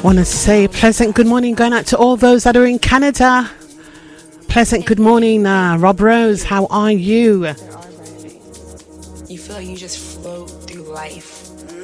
Want to say pleasant good morning going out to all those that are in Canada. Pleasant good morning, Rob Rose. How are you? You feel like you just float through life